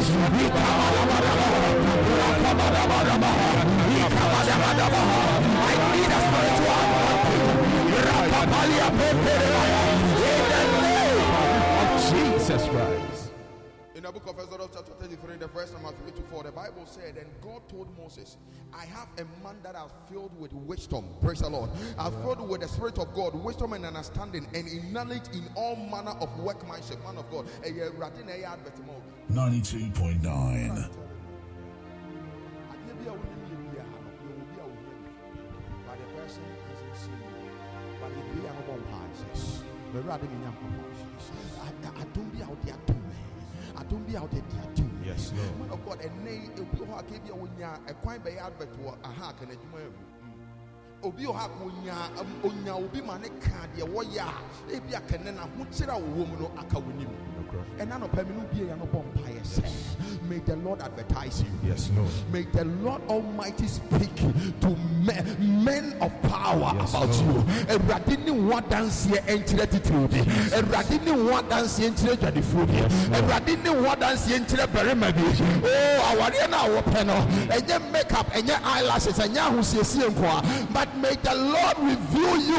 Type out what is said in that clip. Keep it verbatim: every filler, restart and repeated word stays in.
need a spiritual in the name of Jesus Christ. In the book of Exodus chapter thirty-three, the verse number three to four, the Bible said, and God told Moses, I have a man that is filled with wisdom. Praise the Lord. I'm filled with the Spirit of God, wisdom and understanding, and in knowledge in all manner of workmanship. Man of God. ninety-two point nine. But the person hasn't seen you. But he be an open passes. The rather than I don't be out there too. I don't be out there too. Yes, Lord. Man of God, and nay, a people who gave you a quite by advert to a hack and a human. Obi ha kunya onya obi mane ka de wo ya e bia kene na ho kira wo mu no aka wonim and na no paminu bia ya no bompa yes. May the Lord advertise you. Yes, Lord. May the Lord Almighty speak to men, men of power yes, about Lord. You. E radini wa dance here entire titudi. E radini wa dance here entire jadifudi. E radini wa dance here entire berema bi. Oh, aware na wo pe no. Enye makeup, enye eyelashes, enye ahusiesie nko. But may the Lord reveal you